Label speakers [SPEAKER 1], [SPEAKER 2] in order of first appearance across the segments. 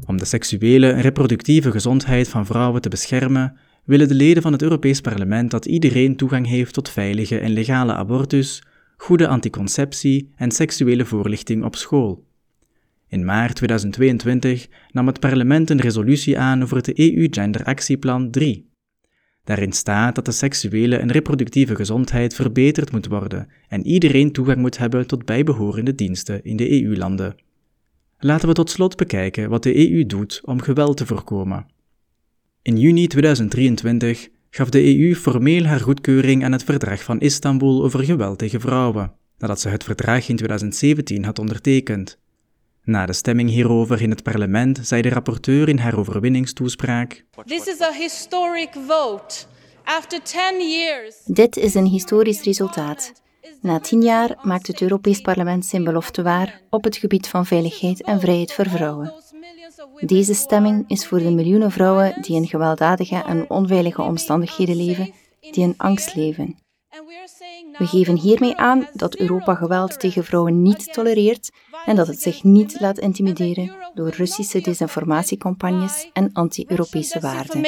[SPEAKER 1] Om de seksuele en reproductieve gezondheid van vrouwen te beschermen, willen de leden van het Europees Parlement dat iedereen toegang heeft tot veilige en legale abortus, goede anticonceptie en seksuele voorlichting op school. In maart 2022 nam het parlement een resolutie aan over het EU Genderactieplan 3. Daarin staat dat de seksuele en reproductieve gezondheid verbeterd moet worden en iedereen toegang moet hebben tot bijbehorende diensten in de EU-landen. Laten we tot slot bekijken wat de EU doet om geweld te voorkomen. In juni 2023 gaf de EU formeel haar goedkeuring aan het Verdrag van Istanbul over geweld tegen vrouwen, nadat ze het verdrag in 2017 had ondertekend. Na de stemming hierover in het parlement zei de rapporteur in haar overwinningstoespraak:
[SPEAKER 2] This is a historic vote. After 10 years.
[SPEAKER 3] Dit is een historisch resultaat. Na 10 jaar maakt het Europees Parlement zijn belofte waar op het gebied van veiligheid en vrijheid voor vrouwen. Deze stemming is voor de miljoenen vrouwen die in gewelddadige en onveilige omstandigheden leven, die in angst leven. We geven hiermee aan dat Europa geweld tegen vrouwen niet tolereert en dat het zich niet laat intimideren door Russische desinformatiecampagnes en anti-Europese waarden.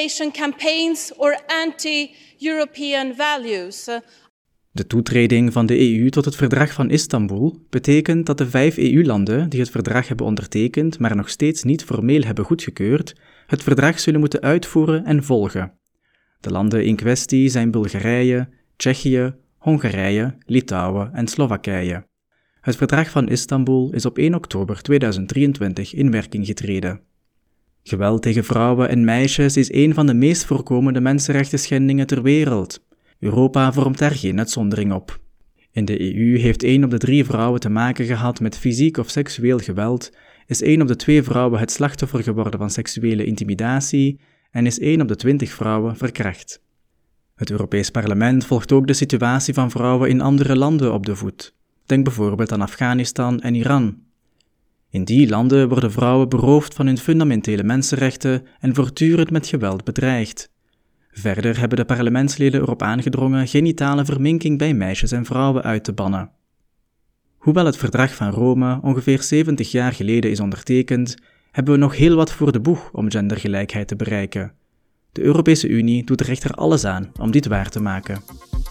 [SPEAKER 1] De toetreding van de EU tot het Verdrag van Istanbul betekent dat de 5 EU-landen die het verdrag hebben ondertekend, maar nog steeds niet formeel hebben goedgekeurd, het verdrag zullen moeten uitvoeren en volgen. De landen in kwestie zijn Bulgarije, Tsjechië, Hongarije, Litouwen en Slowakije. Het Verdrag van Istanbul is op 1 oktober 2023 in werking getreden. Geweld tegen vrouwen en meisjes is een van de meest voorkomende mensenrechtenschendingen ter wereld. Europa vormt daar geen uitzondering op. In de EU heeft 1 op de 3 vrouwen te maken gehad met fysiek of seksueel geweld, is 1 op de 2 vrouwen het slachtoffer geworden van seksuele intimidatie en is 1 op de 20 vrouwen verkracht. Het Europees Parlement volgt ook de situatie van vrouwen in andere landen op de voet. Denk bijvoorbeeld aan Afghanistan en Iran. In die landen worden vrouwen beroofd van hun fundamentele mensenrechten en voortdurend met geweld bedreigd. Verder hebben de parlementsleden erop aangedrongen genitale verminking bij meisjes en vrouwen uit te bannen. Hoewel het Verdrag van Rome ongeveer 70 jaar geleden is ondertekend, hebben we nog heel wat voor de boeg om gendergelijkheid te bereiken. De Europese Unie doet er echter alles aan om dit waar te maken.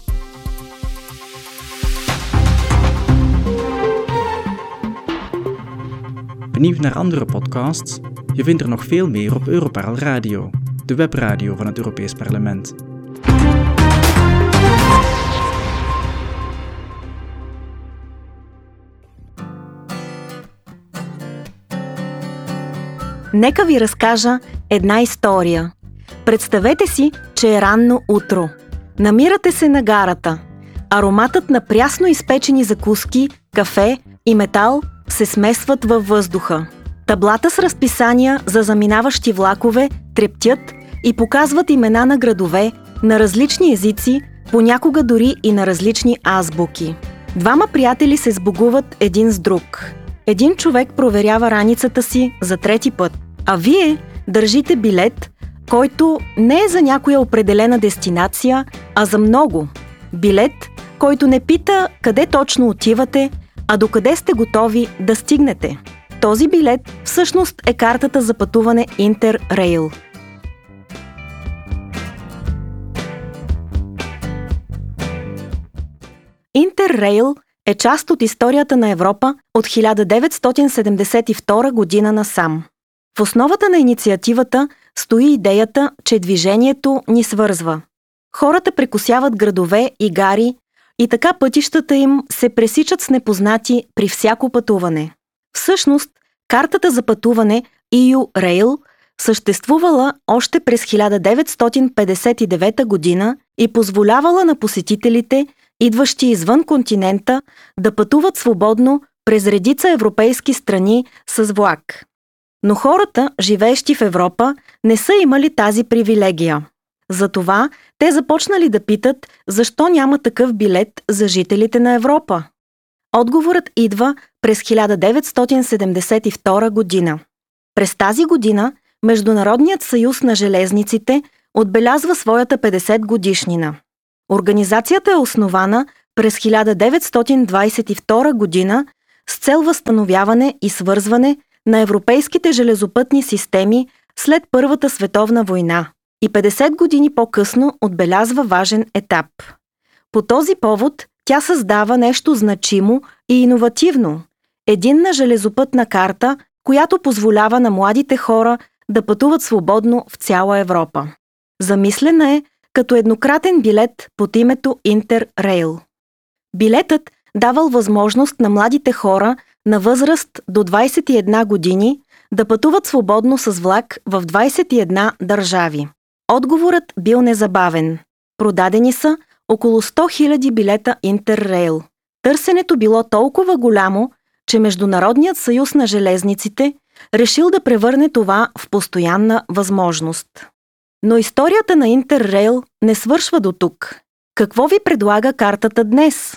[SPEAKER 1] Benieuwd naar andere podcasts? Je vindt er nog veel meer op Europarl Radio, de webradio van het Europees Parlement.
[SPEAKER 4] Нека ви разкажа една история. Представете си, че е ранно утро. Намирате се на гарата. Ароматът на прясно изпечени закуски, кафе и метал се смесват във въздуха. Таблата с разписания за заминаващи влакове трептят и показват имена на градове на различни езици, понякога дори и на различни азбуки. Двама приятели се сбогуват един с друг. Един човек проверява раницата си за 3-ти път, а вие държите билет, който не е за някоя определена дестинация, а за много. Билет, който не пита къде точно отивате, а докъде сте готови да стигнете. Този билет всъщност е картата за пътуване Интеррейл. Интеррейл е част от историята на Европа от 1972 година насам. В основата на инициативата стои идеята, че движението ни свързва. Хората прекосяват градове и гари и така пътищата им се пресичат с непознати при всяко пътуване. Всъщност, картата за пътуване EU-Rail съществувала още през 1959 година и позволявала на посетителите, идващи извън континента, да пътуват свободно през редица европейски страни с влак. Но хората, живеещи в Европа, не са имали тази привилегия. Затова те започнали да питат, защо няма такъв билет за жителите на Европа. Отговорът идва през 1972 година. През тази година Международният съюз на железниците отбелязва своята 50 годишнина. Организацията е основана през 1922 година с цел възстановяване и свързване на европейските железопътни системи след Първата световна война и 50 години по-късно отбелязва важен етап. По този повод тя създава нещо значимо и иновативно – единна железопътна карта, която позволява на младите хора да пътуват свободно в цяла Европа. Замислена е като еднократен билет под името Интеррейл. Билетът давал възможност на младите хора на възраст до 21 години да пътуват свободно с влак в 21 държави. Отговорът бил незабавен. Продадени са около 100 000 билета Интеррейл. Търсенето било толкова голямо, че Международният съюз на железниците решил да превърне това в постоянна възможност. Но историята на Интеррейл не свършва до тук. Какво ви предлага картата днес?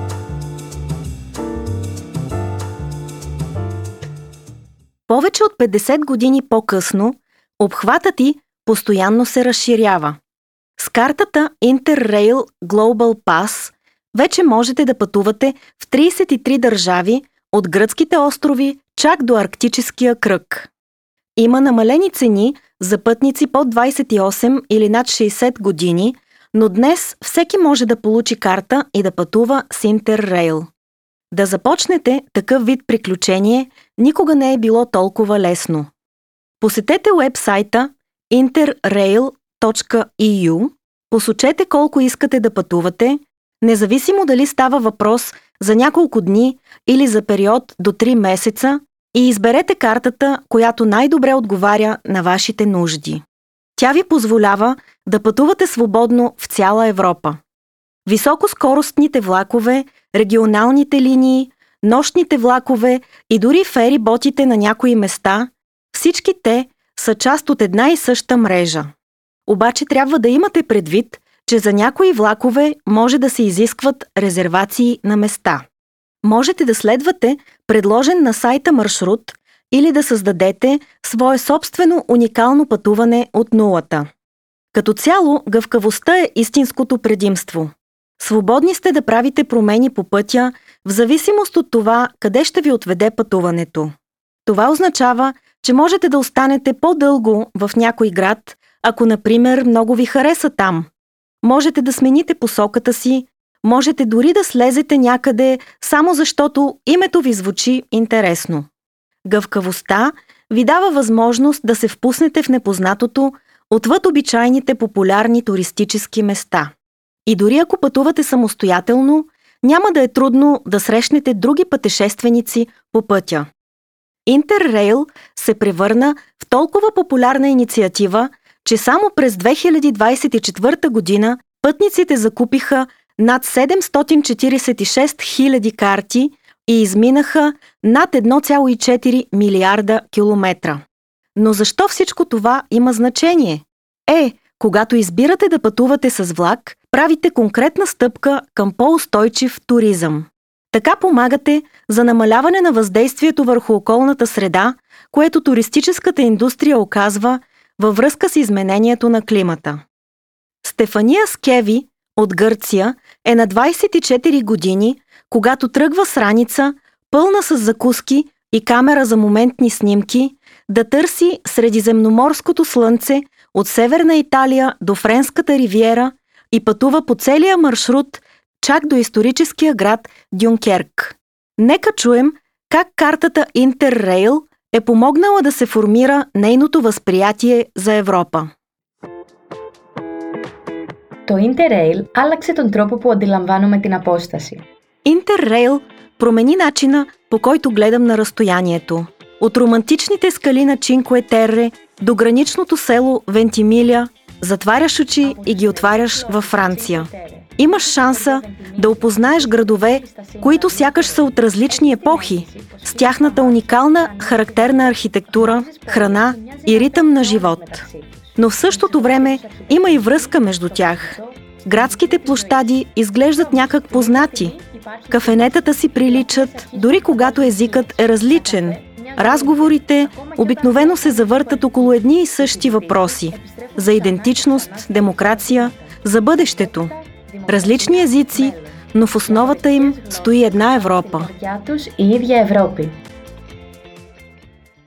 [SPEAKER 4] Повече от 50 години по-късно, обхватът ѝ постоянно се разширява. С картата Interrail Global Pass вече можете да пътувате в 33 държави от гръцките острови чак до Арктическия кръг. Има намалени цени за пътници под 28 или над 60 години, но днес всеки може да получи карта и да пътува с Интеррейл. Да започнете такъв вид приключение никога не е било толкова лесно. Посетете уебсайта interrail.eu, посочете колко искате да пътувате, независимо дали става въпрос за няколко дни или за период до 3 месеца, и изберете картата, която най-добре отговаря на вашите нужди. Тя ви позволява да пътувате свободно в цяла Европа. Високоскоростните влакове, регионалните линии, нощните влакове и дори фериботите на някои места, всички те са част от една и съща мрежа. Обаче трябва да имате предвид, че за някои влакове може да се изискват резервации на места. Можете да следвате предложен на сайта маршрут или да създадете свое собствено уникално пътуване от нулата. Като цяло, гъвкавостта е истинското предимство. Свободни сте да правите промени по пътя, в зависимост от това къде ще ви отведе пътуването. Това означава, че можете да останете по-дълго в някой град, ако, например, много ви хареса там. Можете да смените посоката си, можете дори да слезете някъде, само защото името ви звучи интересно. Гъвкавостта ви дава възможност да се впуснете в непознатото, отвъд обичайните популярни туристически места. И дори ако пътувате самостоятелно, няма да е трудно да срещнете други пътешественици по пътя. Интеррейл се превърна в толкова популярна инициатива, че само през 2024 година пътниците закупиха над 746 000 карти и изминаха над 1,4 милиарда километра. Но защо всичко това има значение? Когато избирате да пътувате с влак, правите конкретна стъпка към по-устойчив туризъм. Така помагате за намаляване на въздействието върху околната среда, което туристическата индустрия оказва във връзка с изменението на климата. Стефания Скеви от Гърция е на 24 години, когато тръгва с раница, пълна с закуски и камера за моментни снимки, да търси средиземноморското слънце от Северна Италия до Френската ривиера и пътува по целия маршрут чак до историческия град Дюнкерк. Нека чуем как картата Интеррейл е помогнала да се формира нейното възприятие за Европа.
[SPEAKER 5] Το Interrail άλλαξε τον τρόπο που αντιλαμβάνομαι την απόσταση.
[SPEAKER 4] Интеррейл промени начина, по който гледам на разстоянието. От романтичните скали на Чинкуе Терре до граничното село Вентимилия, затваряш очи и ги отваряш във Франция. Имаш шанса да опознаеш градове, които сякаш са от различни епохи, с тяхната уникална, характерна архитектура, храна и ритъм на живот. Но в същото време има и връзка между тях. Градските площади изглеждат някак познати. Кафенетата си приличат, дори когато езикът е различен. Разговорите обикновено се завъртат около едни и същи въпроси – за идентичност, демокрация, за бъдещето. Различни езици, но в основата им стои една Европа.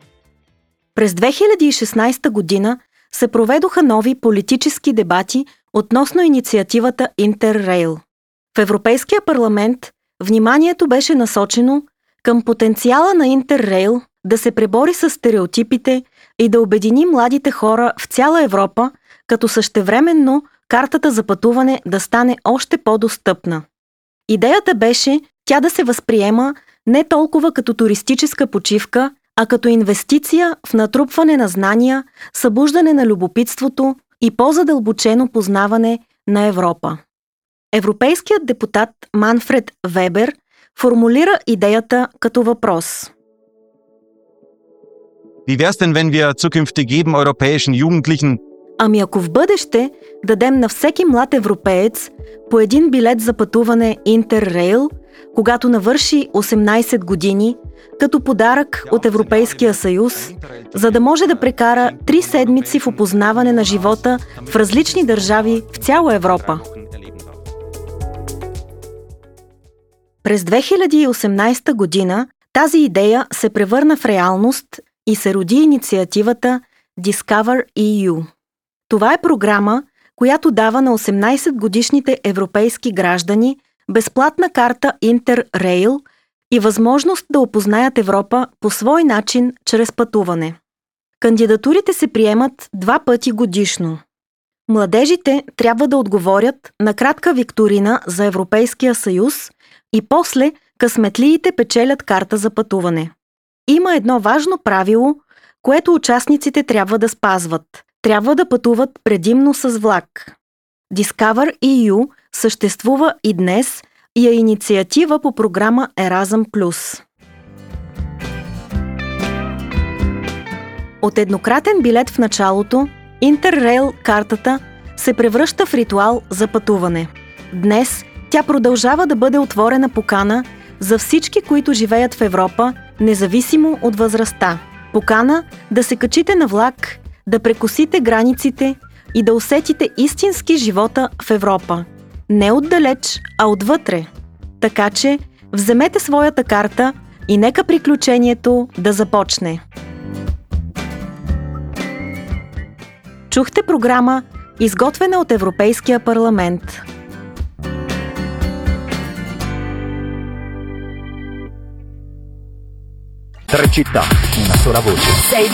[SPEAKER 4] През 2016 година се проведоха нови политически дебати относно инициативата Интеррейл. В Европейския парламент вниманието беше насочено към потенциала на Интеррейл да се пребори с стереотипите и да обедини младите хора в цяла Европа, като същевременно картата за пътуване да стане още по-достъпна. Идеята беше тя да се възприема не толкова като туристическа почивка, а като инвестиция в натрупване на знания, събуждане на любопитството и по-задълбочено познаване на Европа. Европейският депутат Манфред Вебер формулира идеята като въпрос.
[SPEAKER 6] Wie wär's denn, wenn wir zukünftig jedem europäischen Jugendlichen
[SPEAKER 4] Ами ако в бъдеще дадем на всеки млад европеец по един билет за пътуване Интеррейл, когато навърши 18 години, като подарък от Европейския съюз, за да може да прекара 3 седмици в опознаване на живота в различни държави в цяла Европа. През 2018 година тази идея се превърна в реалност и се роди инициативата Discover EU. Това е програма, която дава на 18-годишните европейски граждани безплатна карта Интеррейл и възможност да опознаят Европа по свой начин чрез пътуване. Кандидатурите се приемат 2 пъти годишно. Младежите трябва да отговорят на кратка викторина за Европейския съюз и после късметлиите печелят карта за пътуване. Има едно важно правило, което участниците трябва да спазват. Трябва да пътуват предимно с влак. Discover EU съществува и днес и е инициатива по програма Erasmus+. От еднократен билет в началото, Интеррейл картата се превръща в ритуал за пътуване. Днес тя продължава да бъде отворена покана за всички, които живеят в Европа, независимо от възрастта. Покана да се качите на влак, да прекосите границите и да усетите истински живота в Европа. Не отдалеч, а отвътре. Така че вземете своята карта и нека приключението да започне. Чухте програма, изготвена от Европейския парламент.
[SPEAKER 7] Tre città, una sola voce.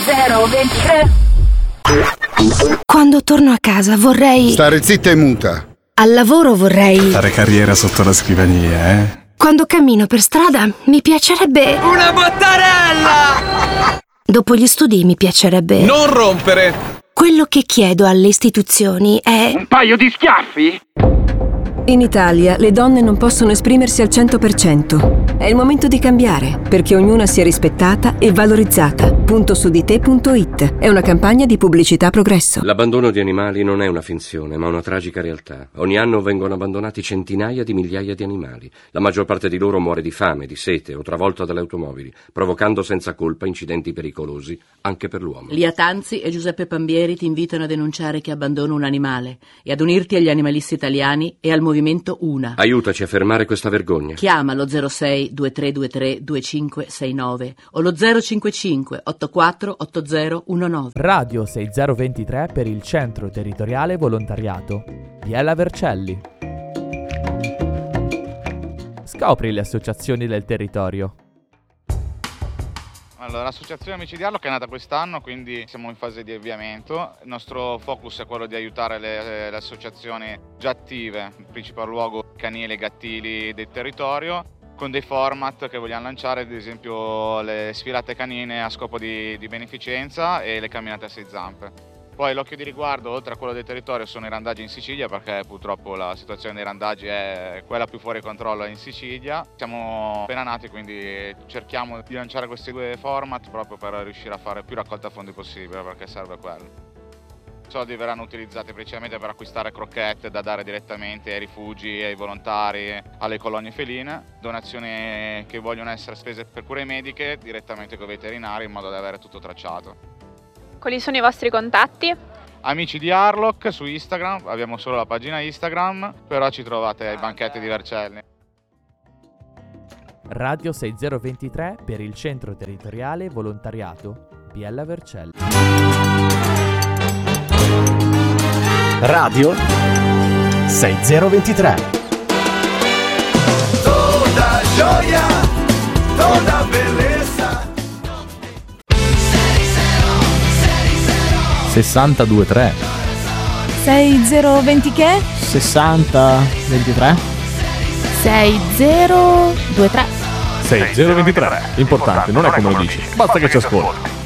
[SPEAKER 8] 6023. Quando torno a casa vorrei...
[SPEAKER 9] Stare zitta e muta.
[SPEAKER 8] Al lavoro vorrei...
[SPEAKER 10] Fare carriera sotto la scrivania,
[SPEAKER 8] Quando cammino per strada mi piacerebbe...
[SPEAKER 7] Una bottarella!
[SPEAKER 8] Dopo gli studi mi piacerebbe...
[SPEAKER 7] Non rompere!
[SPEAKER 8] Quello che chiedo alle istituzioni è...
[SPEAKER 7] Un paio di schiaffi?
[SPEAKER 11] In Italia le donne non possono esprimersi al 100%. È il momento di cambiare, perché ognuna sia rispettata e valorizzata. Puntosudite.it è una campagna di pubblicità Progresso.
[SPEAKER 12] L'abbandono di animali non è una finzione, ma una tragica realtà. Ogni anno vengono abbandonati centinaia di migliaia di animali. La maggior parte di loro muore di fame, di sete o travolta dalle automobili, provocando senza colpa incidenti pericolosi anche per l'uomo.
[SPEAKER 13] Lia Tanzi e Giuseppe Pambieri ti invitano a denunciare chi abbandona un animale e ad unirti agli animalisti italiani e al movimento Una.
[SPEAKER 12] Aiutaci a fermare questa vergogna.
[SPEAKER 13] Chiama lo 06 2323 2569 o lo 055 84 8019.
[SPEAKER 14] Radio 6023 per il Centro Territoriale Volontariato. Biella Vercelli. Scopri le associazioni del territorio.
[SPEAKER 15] Allora, l'associazione Amici di Arlock è nata quest'anno, quindi siamo in fase di avviamento. Il nostro focus è quello di aiutare le associazioni già attive, in principal luogo canili e gattili del territorio, con dei format che vogliamo lanciare, ad esempio le sfilate canine a scopo di beneficenza e le camminate a 6 zampe. Poi l'occhio di riguardo, oltre a quello del territorio, sono i randaggi in Sicilia, perché purtroppo la situazione dei randaggi è quella più fuori controllo in Sicilia. Siamo appena nati, quindi cerchiamo di lanciare questi 2 format proprio per riuscire a fare più raccolta fondi possibile, perché serve quello. I soldi verranno utilizzati principalmente per acquistare crocchette da dare direttamente ai rifugi, ai volontari, alle colonie feline, donazioni che vogliono essere spese per cure mediche direttamente con i veterinari in modo da avere tutto tracciato.
[SPEAKER 16] Quali sono i vostri contatti?
[SPEAKER 15] Amici di Arlock su Instagram, abbiamo solo la pagina Instagram, però ci trovate ai banchetti di Vercelli.
[SPEAKER 14] Radio 6023 per il Centro Territoriale Volontariato. Biella Vercelli.
[SPEAKER 7] Radio 6023.
[SPEAKER 9] Toda gioia, toda bellezza.
[SPEAKER 17] 62-3.
[SPEAKER 8] 6020 che?
[SPEAKER 17] 60-23.
[SPEAKER 8] 6023.
[SPEAKER 17] 6023. Importante, non è come lo dici, basta che ci ascolti.